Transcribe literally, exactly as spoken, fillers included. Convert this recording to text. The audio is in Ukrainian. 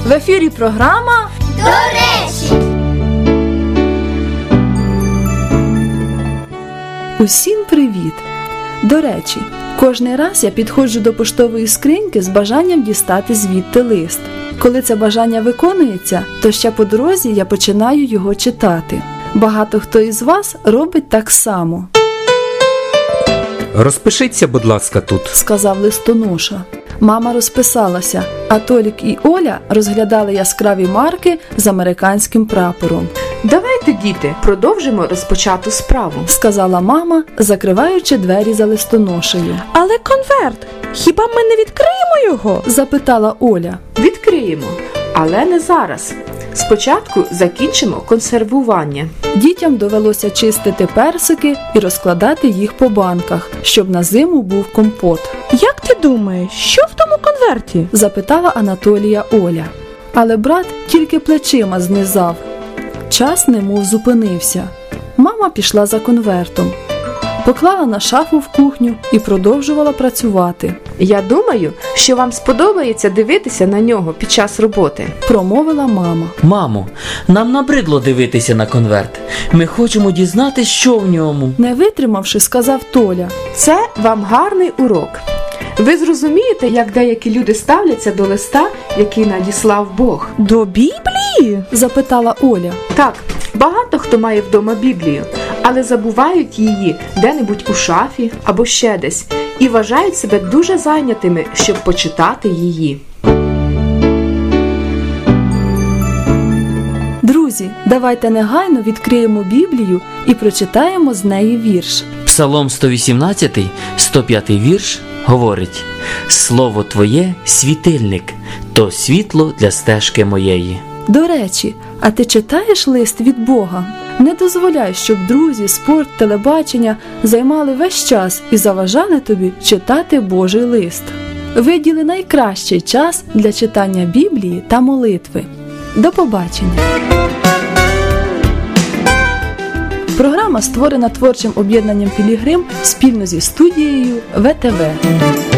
В ефірі програма «До речі». Усім привіт! До речі, кожний раз я підходжу до поштової скриньки з бажанням дістати звідти лист. Коли це бажання виконується, то ще по дорозі я починаю його читати. Багато хто із вас робить так само. «Розпишіться, будь ласка, тут», – сказав листоноша. Мама розписалася, а Толік і Оля розглядали яскраві марки з американським прапором. «Давайте, діти, продовжимо розпочату справу», – сказала мама, закриваючи двері за листоношею. «Але конверт, хіба ми не відкриємо його?» – запитала Оля. «Відкриємо, але не зараз. Спочатку закінчимо консервування». Дітям довелося чистити персики і розкладати їх по банках, щоб на зиму був компот. «Як ти думаєш, що в тому конверті?» – запитала Анатолія Оля. Але брат тільки плечима знизав. Час немов зупинився. Мама пішла за конвертом, поклала на шафу в кухню і продовжувала працювати. «Я думаю, що вам сподобається дивитися на нього під час роботи», – промовила мама. «Мамо, нам набридло дивитися на конверт. Ми хочемо дізнатись, що в ньому». Не витримавши, сказав Толя. «Це вам гарний урок. Ви зрозумієте, як деякі люди ставляться до листа, який надіслав Бог». «До Біблії?» – запитала Оля. «Так, багато хто має вдома Біблію, але забувають її де-небудь у шафі або ще десь і вважають себе дуже зайнятими, щоб почитати її». Друзі, давайте негайно відкриємо Біблію і прочитаємо з неї вірш. Псалом сто вісімнадцятий, сто п'ятий вірш говорить: «Слово Твоє – світильник, то світло для стежки моєї». До речі, а ти читаєш лист від Бога? Не дозволяй, щоб друзі, спорт, телебачення займали весь час і заважали тобі читати Божий лист. Виділи найкращий час для читання Біблії та молитви. До побачення! Програма створена творчим об'єднанням «Пілігрим» спільно зі студією ВТВ.